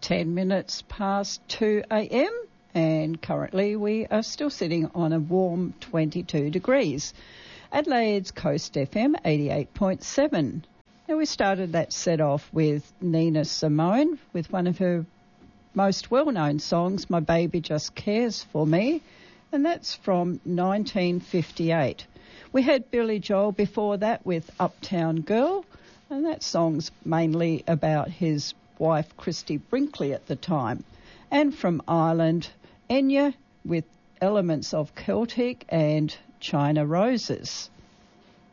10 minutes past 2 a.m. and currently we are still sitting on a warm 22 degrees. Adelaide's Coast FM 88.7. Now we started that set off with Nina Simone with one of her most well-known songs, My Baby Just Cares For Me, and that's from 1958. We had Billy Joel before that with Uptown Girl, and that song's mainly about his wife Christy Brinkley at the time. And from Ireland, Enya with elements of Celtic and China Roses.